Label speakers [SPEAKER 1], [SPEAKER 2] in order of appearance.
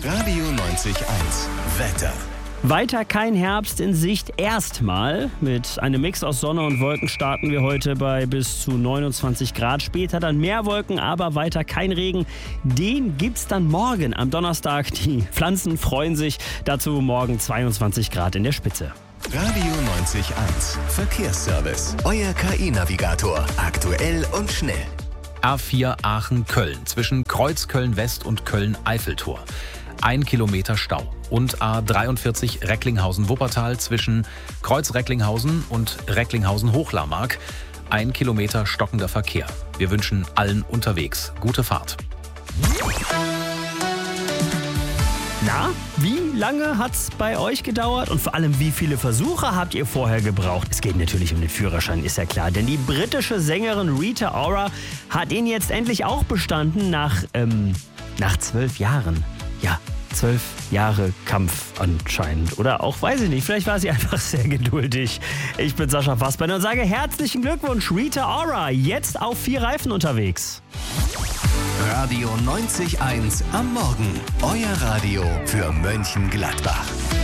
[SPEAKER 1] Radio 90.1 Wetter.
[SPEAKER 2] Weiter kein Herbst in Sicht erstmal. Mit einem Mix aus Sonne und Wolken starten wir heute bei bis zu 29 Grad. Später dann mehr Wolken, aber weiter kein Regen. Den gibt's dann morgen am Donnerstag. Die Pflanzen freuen sich. Dazu morgen 22 Grad in der Spitze.
[SPEAKER 1] Radio 90.1 Verkehrsservice. Euer KI-Navigator. Aktuell und schnell.
[SPEAKER 3] A4 Aachen-Köln zwischen Kreuz Köln-West und Köln-Eiffeltor. 1 Kilometer Stau. Und A43 Recklinghausen-Wuppertal zwischen Kreuz Recklinghausen und Recklinghausen-Hochlarmark. 1 Kilometer stockender Verkehr. Wir wünschen allen unterwegs gute Fahrt.
[SPEAKER 2] Na, wie lange hat's bei euch gedauert und vor allem wie viele Versuche habt ihr vorher gebraucht? Es geht natürlich um den Führerschein, ist ja klar, denn die britische Sängerin Rita Ora hat ihn jetzt endlich auch bestanden nach 12 Jahren. Ja, 12 Jahre Kampf anscheinend. Oder auch, weiß ich nicht, vielleicht war sie einfach sehr geduldig. Ich bin Sascha Fassbender und sage herzlichen Glückwunsch, Rita Ora, jetzt auf 4 Reifen unterwegs.
[SPEAKER 1] Radio 90.1 am Morgen. Euer Radio für Mönchengladbach.